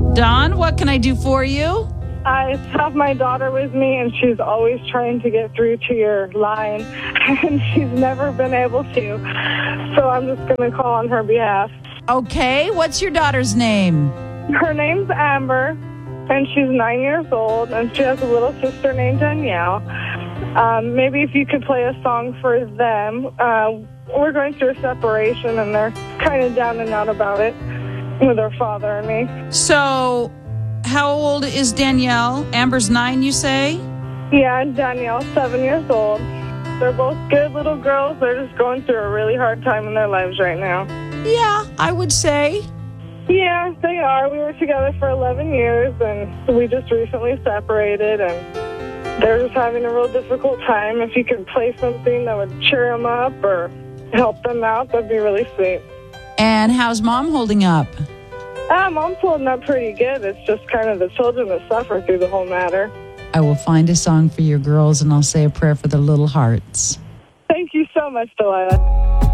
Don, what can I do for you? I have my daughter with me, and she's always trying to get through to your line, and she's never been able to. So I'm just going to call on her behalf. Okay, what's your daughter's name? Her name's Amber, and she's 9 years old, and she has a little sister named Danielle. Maybe if you could play a song for them. We're going through a separation, and they're kind of down and out about it with her father and me. So, how old is Danielle? Amber's 9, you say? Yeah, and Danielle's 7 years old. They're both good little girls. They're just going through a really hard time in their lives right now. Yeah, I would say. Yeah, they are. We were together for 11 years, and we just recently separated, and they're just having a real difficult time. If you could play something that would cheer them up or help them out, that'd be really sweet. And how's Mom holding up? Mom's holding up pretty good. It's just kind of the children that suffer through the whole matter. I will find a song for your girls, and I'll say a prayer for their little hearts. Thank you so much, Delilah.